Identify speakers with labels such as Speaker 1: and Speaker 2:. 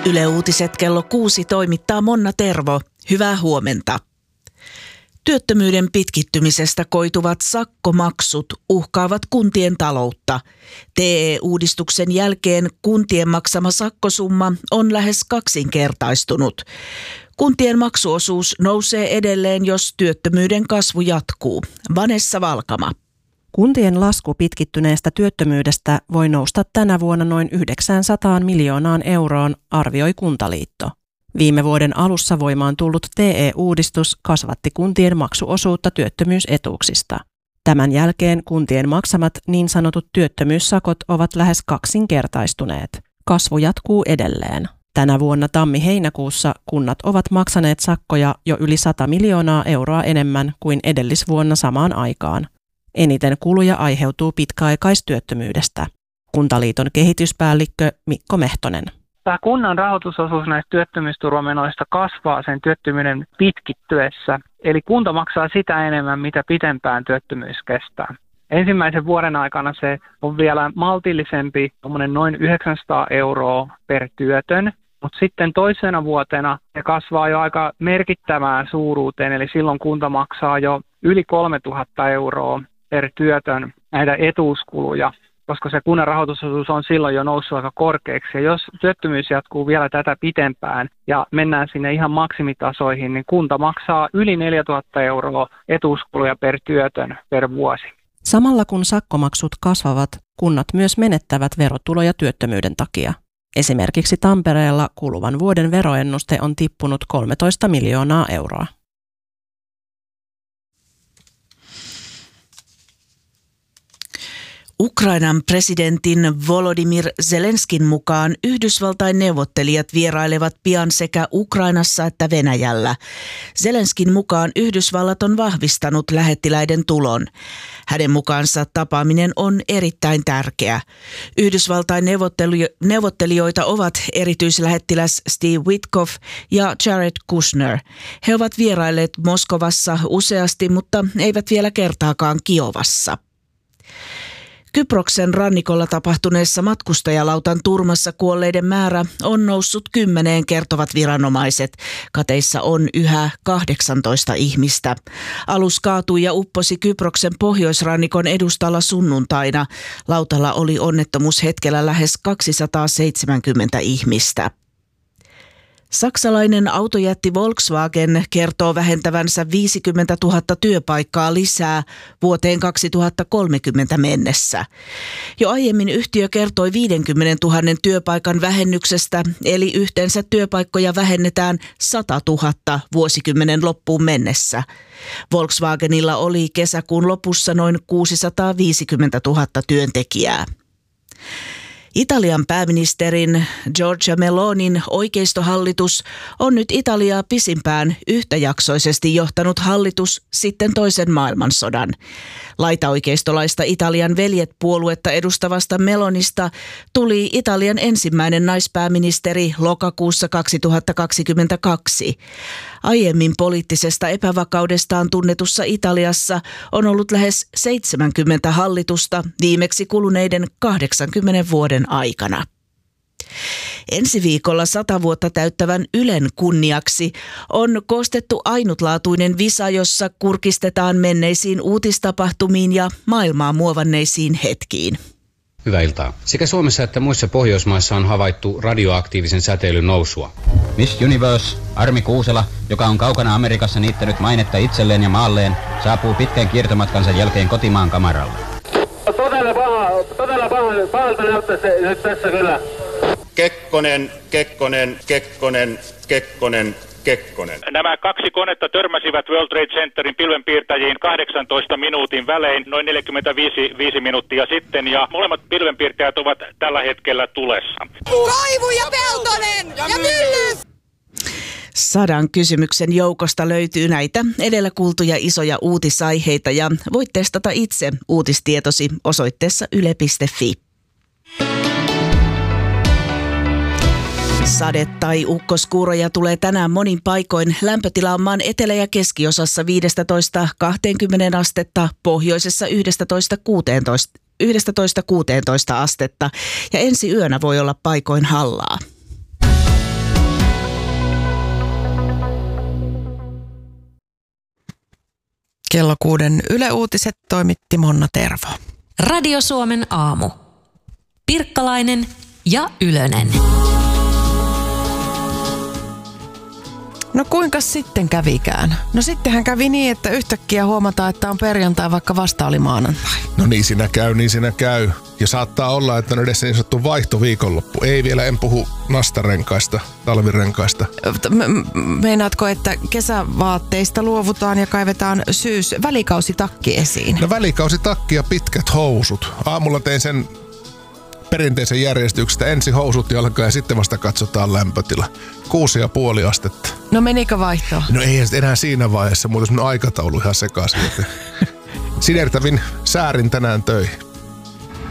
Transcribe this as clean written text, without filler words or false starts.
Speaker 1: Yle Uutiset kello 6 toimittaa Monna Tervo. Hyvää huomenta. Työttömyyden pitkittymisestä koituvat sakkomaksut uhkaavat kuntien taloutta. TE-uudistuksen jälkeen kuntien maksama sakkosumma on lähes kaksinkertaistunut. Kuntien maksuosuus nousee edelleen, jos työttömyyden kasvu jatkuu. Vanessa Valkama.
Speaker 2: Kuntien lasku pitkittyneestä työttömyydestä voi nousta tänä vuonna noin 900 miljoonaan euroon, arvioi Kuntaliitto. Viime vuoden alussa voimaan tullut TE-uudistus kasvatti kuntien maksuosuutta työttömyysetuuksista. Tämän jälkeen kuntien maksamat niin sanotut työttömyyssakot ovat lähes kaksinkertaistuneet. Kasvu jatkuu edelleen. Tänä vuonna tammi-heinäkuussa kunnat ovat maksaneet sakkoja jo yli 100 miljoonaa euroa enemmän kuin edellisvuonna samaan aikaan. Eniten kuluja aiheutuu pitkäaikaistyöttömyydestä. Kuntaliiton kehityspäällikkö Mikko Mehtonen.
Speaker 3: Tämä kunnan rahoitusosuus näistä työttömyysturvamenoista kasvaa sen työttömyyden pitkittyessä. Eli kunta maksaa sitä enemmän, mitä pitempään työttömyys kestää. Ensimmäisen vuoden aikana se on vielä maltillisempi, noin 900 euroa per työtön. Mutta sitten toisena vuotena se kasvaa jo aika merkittävään suuruuteen, eli silloin kunta maksaa jo yli 3000 euroa per työtön näitä etuuskuluja, koska se kunnan rahoitusosuus on silloin jo noussut aika korkeaksi. Ja jos työttömyys jatkuu vielä tätä pitempään ja mennään sinne ihan maksimitasoihin, niin kunta maksaa yli 4000 euroa etuuskuluja per työtön per vuosi.
Speaker 2: Samalla kun sakkomaksut kasvavat, kunnat myös menettävät verotuloja työttömyyden takia. Esimerkiksi Tampereella kuluvan vuoden veroennuste on tippunut 13 miljoonaa euroa.
Speaker 1: Ukrainan presidentin Volodymyr Zelenskin mukaan Yhdysvaltain neuvottelijat vierailevat pian sekä Ukrainassa että Venäjällä. Zelenskin mukaan Yhdysvallat on vahvistanut lähettiläiden tulon. Hänen mukaansa tapaaminen on erittäin tärkeä. Yhdysvaltain neuvottelijoita ovat erityislähettiläs Steve Witkoff ja Jared Kushner. He ovat vierailleet Moskovassa useasti, mutta eivät vielä kertaakaan Kiovassa. Kyproksen rannikolla tapahtuneessa matkustajalautan turmassa kuolleiden määrä on noussut 10, kertovat viranomaiset. Kateissa on yhä 18 ihmistä. Alus kaatui ja upposi Kyproksen pohjoisrannikon edustalla sunnuntaina. Lautalla oli onnettomuushetkellä lähes 270 ihmistä. Saksalainen autojätti Volkswagen kertoo vähentävänsä 50 000 työpaikkaa lisää vuoteen 2030 mennessä. Jo aiemmin yhtiö kertoi 50 000 työpaikan vähennyksestä, eli yhteensä työpaikkoja vähennetään 100 000 vuosikymmenen loppuun mennessä. Volkswagenilla oli kesäkuun lopussa noin 650 000 työntekijää. Italian pääministerin Giorgia Melonin oikeistohallitus on nyt Italiaa pisimpään yhtäjaksoisesti johtanut hallitus sitten toisen maailmansodan. Laitaoikeistolaista Italian veljet-puoluetta edustavasta Melonista tuli Italian ensimmäinen naispääministeri lokakuussa 2022. Aiemmin poliittisesta epävakaudestaan tunnetussa Italiassa on ollut lähes 70 hallitusta viimeksi kuluneiden 80 vuoden aikana. Ensi viikolla 100 vuotta täyttävän Ylen kunniaksi on koostettu ainutlaatuinen visa, jossa kurkistetaan menneisiin uutistapahtumiin ja maailmaa muovanneisiin hetkiin.
Speaker 4: Hyvää iltaa. Sekä Suomessa että muissa Pohjoismaissa on havaittu radioaktiivisen säteilyn nousua.
Speaker 5: Miss Universe, Armi Kuusela, joka on kaukana Amerikassa niittänyt mainetta itselleen ja maalleen, saapuu pitkän kiertomatkansa jälkeen kotimaan kamaralle.
Speaker 6: Todella pahalta näyttää se nyt tässä kyllä.
Speaker 7: Kekkonen. Nämä kaksi konetta törmäsivät World Trade Centerin pilvenpiirtäjiin 18 minuutin välein noin 45 minuuttia sitten ja molemmat pilvenpiirtäjät ovat tällä hetkellä tulessa.
Speaker 8: Koivu ja Peltonen ja Myllys!
Speaker 1: 100 kysymyksen joukosta löytyy näitä edellä kuultuja isoja uutisaiheita ja voit testata itse uutistietosi osoitteessa yle.fi. Sade- tai ukkoskuuroja tulee tänään monin paikoin. Lämpötila on maan etelä- ja keskiosassa 15-20 astetta, pohjoisessa 11-16 astetta ja ensi yönä voi olla paikoin hallaa.
Speaker 9: Kello 6 Yle Uutiset toimitti Monna Tervo.
Speaker 10: Radio Suomen aamu. Pirkkalainen ja Ylönen.
Speaker 9: No kuinka sitten kävikään? No sittenhän kävi niin, että yhtäkkiä huomataan, että on perjantai, vaikka vasta oli maanantai.
Speaker 11: No niin siinä käy. Ja saattaa olla, että on edessä niin sanottu vaihtoviikonloppu. Ei vielä, en puhu nastarenkaista, talvirenkaista.
Speaker 9: Meinaatko, että kesävaatteista luovutaan ja kaivetaan välikausitakki esiin?
Speaker 11: No välikausitakki ja pitkät housut. Aamulla tein sen perinteisen järjestyksestä. Ensin housut jalkaan ja sitten vasta katsotaan lämpötila. 6,5 astetta.
Speaker 9: No menikö vaihtoa?
Speaker 11: No ei enää siinä vaiheessa, muuten semmoinen aikataulu ihan sekaisin. Sinertävin säärin tänään töihin.